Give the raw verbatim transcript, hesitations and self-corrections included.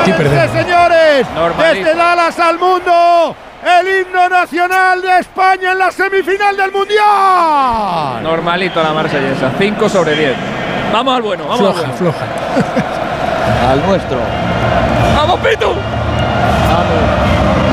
aquí perdemos. Señores, Normalito. desde Dallas al mundo, el himno nacional de España en la semifinal del Mundial. Normalito la marsellesa, cinco sobre diez. Vamos al bueno, vamos Floja, al bueno. floja. Al nuestro. ¡Vamos, Pitu! Vamos.